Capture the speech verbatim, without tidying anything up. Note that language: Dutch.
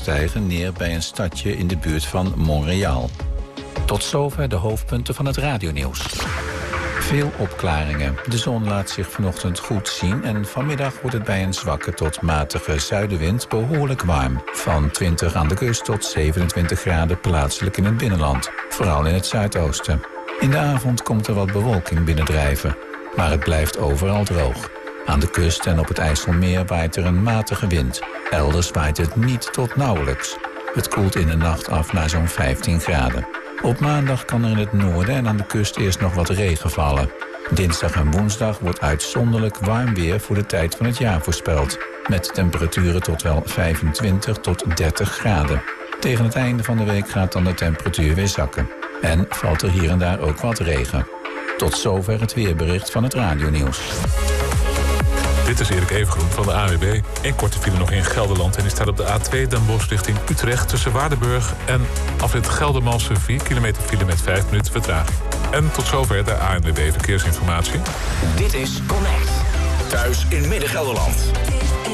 overstijgen neer bij een stadje in de buurt van Montréal. Tot zover de hoofdpunten van het radionieuws. Veel opklaringen. De zon laat zich vanochtend goed zien en vanmiddag wordt het bij een zwakke tot matige zuidenwind behoorlijk warm. Van twintig aan de kust tot zevenentwintig graden plaatselijk in het binnenland, vooral in het zuidoosten. In de avond komt er wat bewolking binnendrijven, maar het blijft overal droog. Aan de kust en op het IJsselmeer waait er een matige wind. Elders waait het niet tot nauwelijks. Het koelt in de nacht af naar zo'n vijftien graden. Op maandag kan er in het noorden en aan de kust eerst nog wat regen vallen. Dinsdag en woensdag wordt uitzonderlijk warm weer voor de tijd van het jaar voorspeld. Met temperaturen tot wel vijfentwintig tot dertig graden. Tegen het einde van de week gaat dan de temperatuur weer zakken. En valt er hier en daar ook wat regen. Tot zover het weerbericht van het radionieuws. Dit is Erik Evengroen van de A W B. Een korte file nog in Gelderland en die staat op de A twee Den Bosch richting Utrecht tussen Waardenburg en afrit Geldermalsen vier kilometer file met vijf minuten vertraging. En tot zover de A N W B Verkeersinformatie. Dit is Connect. Thuis in Midden-Gelderland.